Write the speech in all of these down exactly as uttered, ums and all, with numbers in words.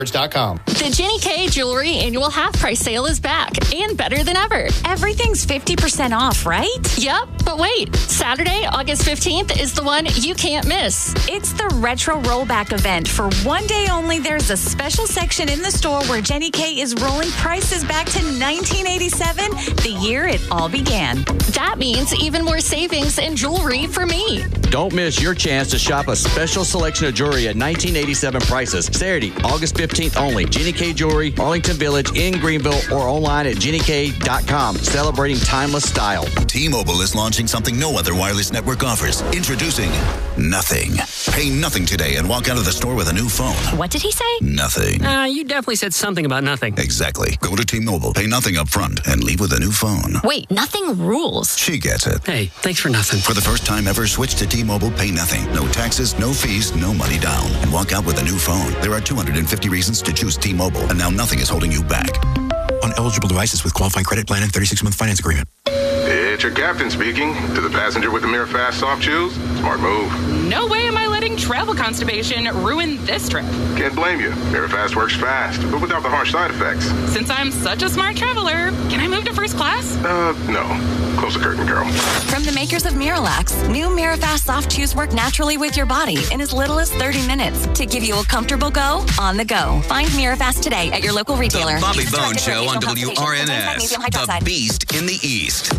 dot com. The Jenny K Jewelry Annual Half Price Sale is back and better than ever. Everything's fifty percent off, right? Yep, but wait. Saturday, August fifteenth is the one you can't miss. It's the Retro Rollback event. For one day only, there's a special section in the store where Jenny K is rolling prices back to nineteen eighty-seven, the year it all began. That means even more savings and jewelry for me. Don't miss your chance to shop a special selection of jewelry at nineteen eighty-seven prices. Saturday, August fifteenth only. Jenny K Jewelry, Arlington Village in Greenville, or online at jenny k dot com. Celebrating timeless style. T-Mobile is launching something no other wireless network offers. Introducing Nothing. Pay nothing today and walk out of the store with a new phone. What did he say? Nothing. Uh, you definitely said something about nothing. Exactly. Go to T-Mobile, pay nothing up front, and leave with a new phone. Wait, nothing rules. She gets it. Hey, thanks for nothing. For the first time ever, switch to T-Mobile, pay nothing. No taxes, no fees, no money down. And walk out with a new phone. There are two hundred fifty reasons to choose T-Mobile, and now nothing is holding you back. On eligible devices with qualifying credit plan and thirty-six month finance agreement. It's your captain speaking. To the passenger with the Mirror Fast soft shoes, smart move. No way am I letting travel constipation ruin this trip. Can't blame you. Mirror Fast works fast, but without the harsh side effects. Since I'm such a smart traveler, can I move to first class? Uh, no. Close the curtain, girl. From the makers of Miralax, new Mirafast soft chews work naturally with your body in as little as thirty minutes to give you a comfortable go on the go. Find Mirafast today at your local retailer. The Bobby Bone Show on W R N S. The Beast in the East.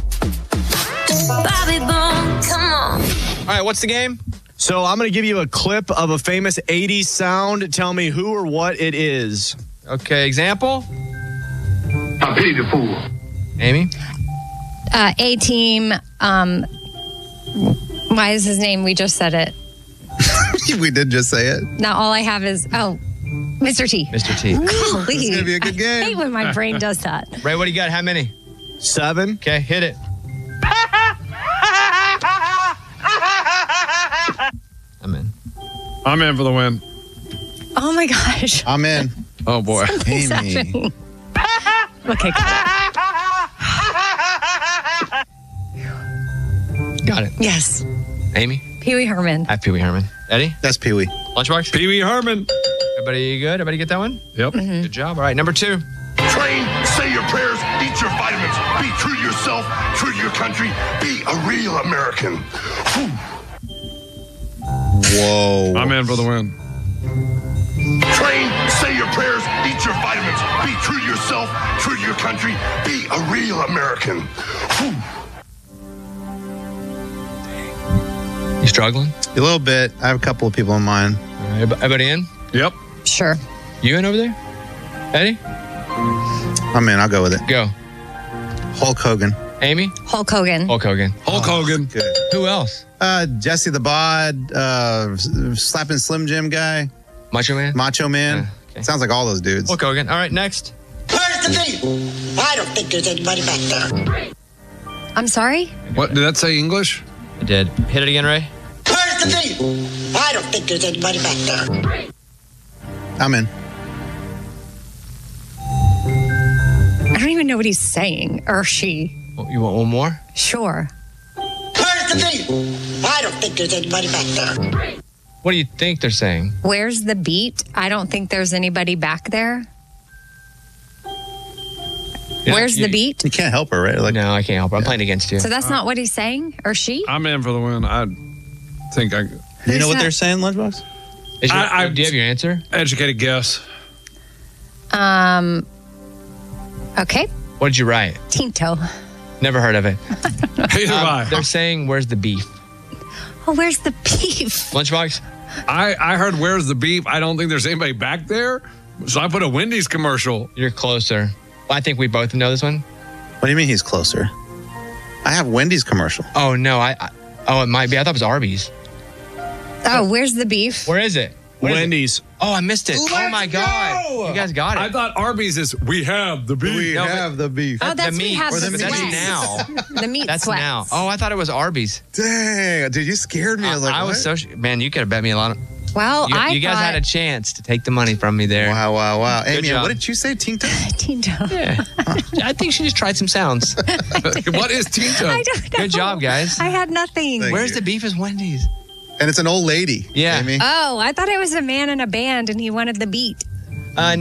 Bobby Bone, come on. All right, what's the game? So I'm going to give you a clip of a famous eighties sound. Tell me who or what it is. Okay, example? I pity the fool. Amy? Uh, A-Team. Um, why is his name? We just said it. We did just say it. Now all I have is, oh, Mister T. Mister T. Golly. This is going to be a good game. I hate when my brain does that. Ray, what do you got? How many? Seven. Okay, hit it. I'm in. I'm in for the win. Oh my gosh. I'm in. Oh boy. What's happening? Okay, Got it. yes. Amy? Pee Wee Herman. I have Pee Wee Herman. Eddie? That's Pee Wee. Lunchbox? Pee Wee Herman. Everybody good? Everybody get that one? Yep. Mm-hmm. Good job. All right, number two. Train, say your prayers, eat your vitamins, be true to yourself, true to your country, be a real American. Whew. Whoa. I'm in for the win. Train, say your prayers, eat your vitamins, be true to yourself, true to your country, be a real American. Whew. You struggling? A little bit. I have a couple of people in mind. All right, everybody in? Yep. Sure. You in over there? Eddie? I'm in. I'll go with it. Go. Hulk Hogan. Amy? Hulk Hogan. Hulk Hogan. Hulk Hogan. Good. Who else? Uh, Jesse the Bod, uh, slapping Slim Jim guy, Macho Man? Macho Man. Yeah, okay. Sounds like all those dudes. Hulk Hogan. All right, next. Where's the beef? I don't think there's anybody back there. I'm sorry? What, did that say English? I did. Hit it again, Ray. Where's the beef? I don't think there's anybody back there. I'm in. I don't even know what he's saying. Or she. Oh, you want one more? Sure. Where's the beef? I don't think there's anybody back there. What do you think they're saying? Where's the beat? I don't think there's anybody back there. Yeah, Where's you- the beat? You can't help her, right? Like, No, I can't help it. I'm playing against you. So that's not what he's saying? Or she? I'm in for the win. I think I... do you know what they're saying, Lunchbox? Is your, I- I- do you have your answer? Educated guess. Um. Okay. What did you write? Tinto. Never heard of it. Neither have I. They're saying, where's the beef? Oh, where's the beef? Lunchbox? I, I heard where's the beef. I don't think there's anybody back there. So I put a Wendy's commercial. You're closer. Well, I think we both know this one. What do you mean he's closer? I have Wendy's commercial. Oh, no. I, I Oh, it might be. I thought it was Arby's. Oh, where's the beef? Where is it? What Wendy's. Is it? Oh, I missed it. Let's oh, my God. go. You guys got it. I thought Arby's is we have the beef. We No, have the beef. Oh, that's the we meat. have Or the the sweats. That's now. The meat That's sweats. now. Oh, I thought it was Arby's. Dang, dude, you scared me. I was like, I was what? so... Sh- Man, you could have bet me a lot. Of, Well, you, I you guys thought... had a chance to take the money from me there. Wow, wow, wow. Good Amy, job. what did you say, Tinto? Tinto. Yeah. I think she just tried some sounds. What is Tinto? I don't know. Good job, guys. I had nothing. Thank Where's you. the beef is Wendy's? And it's an old lady. Yeah. Amy. Oh, I thought it was a man in a band and he wanted the beat. Uh,